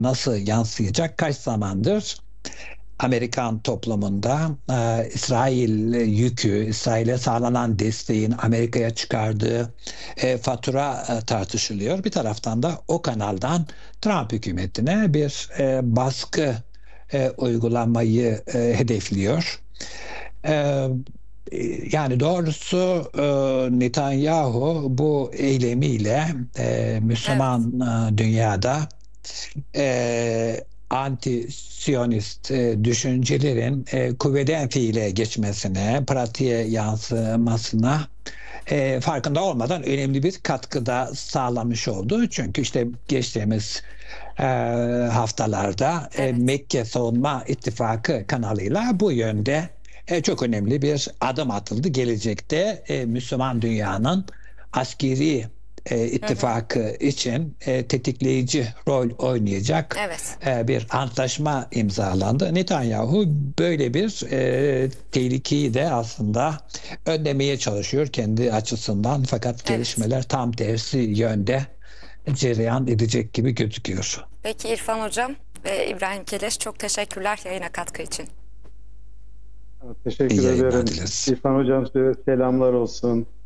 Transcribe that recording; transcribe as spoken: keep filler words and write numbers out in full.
nasıl yansıyacak? Kaç zamandır Amerikan toplumunda e, İsrail yükü, İsrail'e sağlanan desteğin Amerika'ya çıkardığı e, fatura e, tartışılıyor. Bir taraftan da o kanaldan Trump hükümetine bir e, baskı e, uygulamayı e, hedefliyor. E, Yani doğrusu e, Netanyahu bu eylemiyle e, Evet. Müslüman e, dünyada e, anti-Siyonist e, düşüncelerin e, kuvveden fiile geçmesine, pratiğe yansımasına e, farkında olmadan önemli bir katkıda sağlamış oldu. Çünkü işte geçtiğimiz e, haftalarda e, Evet. Mekke Savunma İttifakı kanalıyla bu yönde e, çok önemli bir adım atıldı. Gelecekte e, Müslüman dünyanın askeri e, Hı hı. ittifakı için e, tetikleyici rol oynayacak Evet. e, bir antlaşma imzalandı. Netanyahu böyle bir e, tehlikeyi de aslında önlemeye çalışıyor kendi açısından, fakat Evet. gelişmeler tam tersi yönde cereyan edecek gibi gözüküyor. Peki İrfan Hocam ve İbrahim Keleş, çok teşekkürler yayına katkı için. Teşekkür İyi yayınlar ederim. dileriz. İrfan Hocam size selamlar olsun.